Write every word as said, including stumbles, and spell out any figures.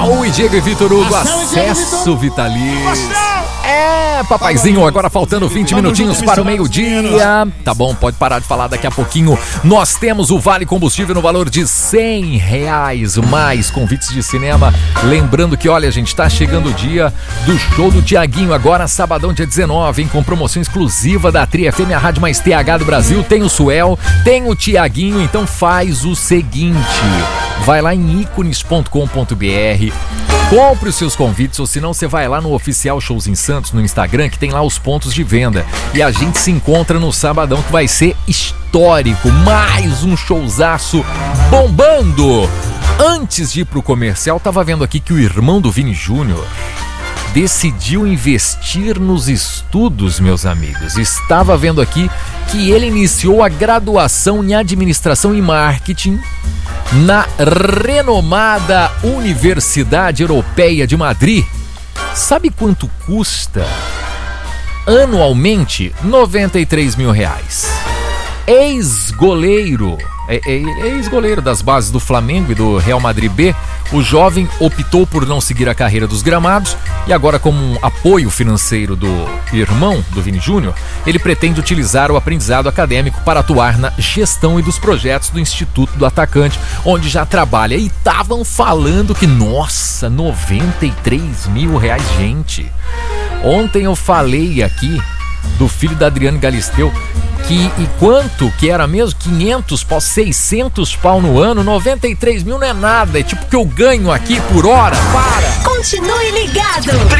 Raul e Diego e Vitor Hugo, acesso vitalício. É, papaizinho, agora faltando vinte minutinhos para o meio-dia. Tá bom, pode parar de falar daqui a pouquinho. Nós temos o Vale Combustível no valor de cem reais, mais convites de cinema. Lembrando que, olha, gente, tá chegando o dia do show do Tiaguinho, agora sabadão, dia dezenove, hein, com promoção exclusiva da Tri F M, a rádio mais T H do Brasil. Tem o Suel, tem o Tiaguinho, então faz o seguinte, vai lá em ícones ponto com ponto b r, compre os seus convites, ou senão você vai lá no Oficial Shows em Santos, no Instagram, que tem lá os pontos de venda. E a gente se encontra no sabadão, que vai ser histórico. Mais um showzaço bombando. Antes de ir pro comercial, tava vendo aqui que o irmão do Vini Júnior decidiu investir nos estudos, meus amigos. Estava vendo aqui que ele iniciou a graduação em Administração e Marketing na renomada Universidade Europeia de Madrid. Sabe quanto custa? Anualmente, noventa e três mil reais. Ex-goleiro, é, é, ex-goleiro das bases do Flamengo e do Real Madrid B, o jovem optou por não seguir a carreira dos gramados e agora, como um apoio financeiro do irmão do Vini Júnior, ele pretende utilizar o aprendizado acadêmico para atuar na gestão e dos projetos do Instituto do Atacante, onde já trabalha. E estavam falando que, nossa, noventa e três mil reais, gente. Ontem eu falei aqui do filho da Adriane Galisteu, que e quanto que era mesmo? quinhentos pau, seiscentos pau no ano, noventa e três mil não é nada, é tipo que eu ganho aqui por hora. Para! Continue ligado!